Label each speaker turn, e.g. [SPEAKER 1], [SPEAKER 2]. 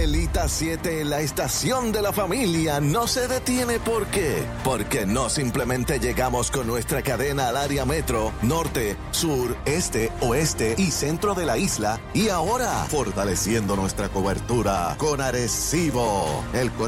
[SPEAKER 1] Delita 7, la estación de la familia, no se detiene. ¿Por qué? Porque no simplemente llegamos con nuestra cadena al área metro, norte, sur, este, oeste y centro de la isla, y ahora fortaleciendo nuestra cobertura con Arecibo, el